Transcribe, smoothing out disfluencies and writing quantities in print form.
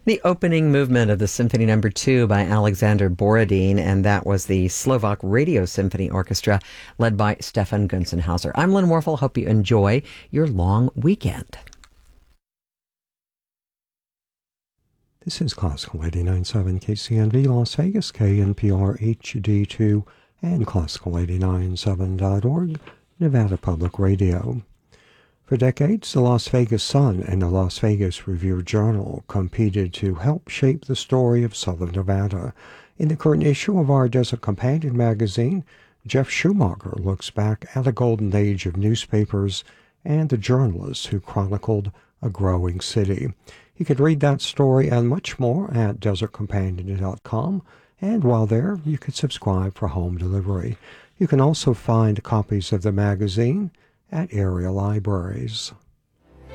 The opening movement of the Symphony Number 2 by Alexander Borodin, and that was the Slovak Radio Symphony Orchestra led by Stefan Gunzenhauser. I'm Lynn Warfel. Hope you enjoy your long weekend. This is Classical 89.7 KCNV Las Vegas, KNPR HD2, and Classical897.org, Nevada Public Radio. For decades, the Las Vegas Sun and the Las Vegas Review-Journal competed to help shape the story of Southern Nevada. In the current issue of our Desert Companion magazine, Jeff Schumacher looks back at a golden age of newspapers and the journalists who chronicled a growing city. You can read that story and much more at desertcompanion.com, and while there, you can subscribe for home delivery. You can also find copies of the magazine at area libraries.